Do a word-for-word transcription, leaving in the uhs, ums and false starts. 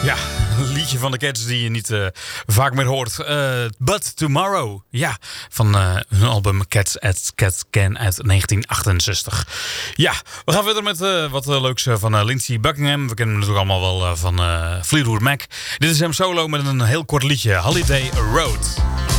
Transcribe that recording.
Ja, een liedje van de Cats die je niet uh, vaak meer hoort. Uh, But Tomorrow, ja, van uh, hun album Cats at Cat Can uit negentien achtenzestig. Ja, we gaan verder met uh, wat uh, leuks uh, van uh, Lindsey Buckingham. We kennen hem natuurlijk allemaal wel uh, van uh, Fleetwood Mac. Dit is hem solo met een heel kort liedje, Holiday Road.